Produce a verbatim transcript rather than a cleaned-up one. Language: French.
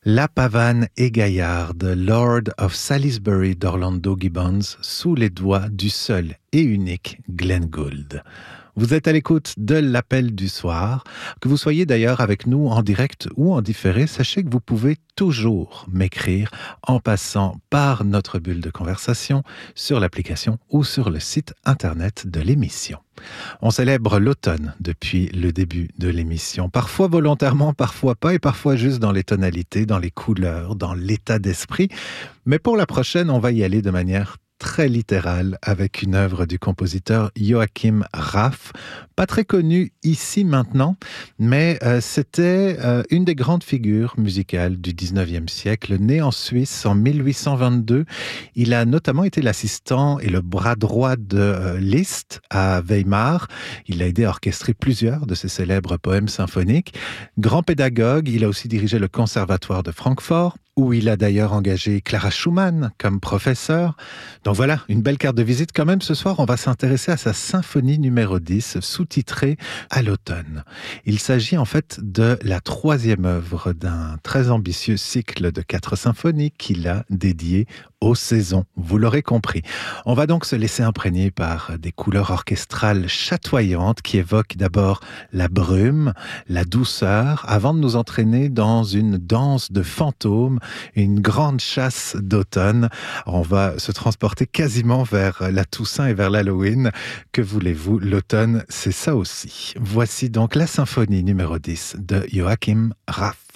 La pavane et gaillarde, Lord of Salisbury d'Orlando Gibbons, sous les doigts du seul et unique Glenn Gould. Vous êtes à l'écoute de l'appel du soir. Que vous soyez d'ailleurs avec nous en direct ou en différé, sachez que vous pouvez toujours m'écrire en passant par notre bulle de conversation sur l'application ou sur le site internet de l'émission. On célèbre l'automne depuis le début de l'émission, parfois volontairement, parfois pas, et parfois juste dans les tonalités, dans les couleurs, dans l'état d'esprit. Mais pour la prochaine, on va y aller de manière très littérale avec une œuvre du compositeur Joachim Raff, pas très connu ici maintenant, mais euh, c'était euh, une des grandes figures musicales du dix-neuvième siècle, né en Suisse en mille huit cent vingt-deux. Il a notamment été l'assistant et le bras droit de euh, Liszt à Weimar. Il a aidé à orchestrer plusieurs de ses célèbres poèmes symphoniques. Grand pédagogue, il a aussi dirigé le conservatoire de Francfort, où il a d'ailleurs engagé Clara Schumann comme professeur. Donc voilà, une belle carte de visite quand même. Ce soir, on va s'intéresser à sa symphonie numéro dix, sous-titrée à l'automne. Il s'agit en fait de la troisième œuvre d'un très ambitieux cycle de quatre symphonies qu'il a dédié aux saisons, vous l'aurez compris. On va donc se laisser imprégner par des couleurs orchestrales chatoyantes qui évoquent d'abord la brume, la douceur, avant de nous entraîner dans une danse de fantômes, une grande chasse d'automne. On va se transporter quasiment vers la Toussaint et vers l'Halloween. Que voulez-vous, l'automne, c'est ça aussi. Voici donc la symphonie numéro dix de Joachim Raff.